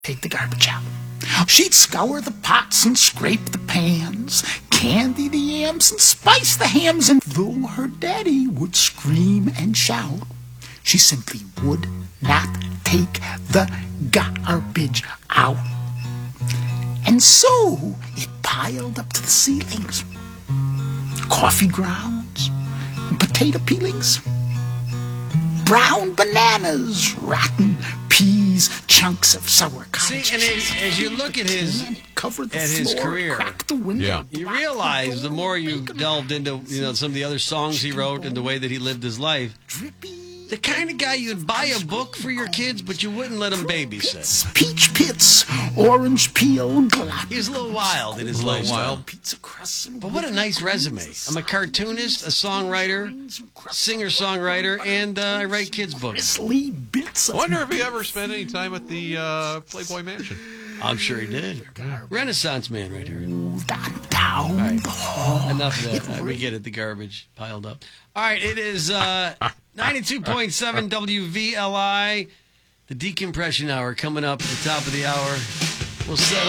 take the garbage out. She'd scour the pots and scrape the pans, candy the yams and spice the hams, and though her daddy would scream and shout, she simply would not take the garbage out. And so it piled up to the ceilings. Coffee grounds and potato peelings, brown bananas, rotten peas, chunks of sour cottage. See, and as you look at his career, crack the window, you realize the more you delved into some of the other songs he wrote and the way that he lived his life, the kind of guy you'd buy a book for your kids, but you wouldn't let them babysit. Peach pits, orange peel, He was a little wild in his lifestyle. pizza crusts, and But what a nice resume. I'm a cartoonist, a songwriter, singer-songwriter, and I write kids' books. grizzly bits I of wonder if he ever spent any time at the Playboy Mansion. I'm sure he did. Renaissance man right here. down Right. the hall. Enough of that. We get it. The garbage piled up. All right. It is 92.7 WVLI. The decompression hour coming up at the top of the hour. We'll settle.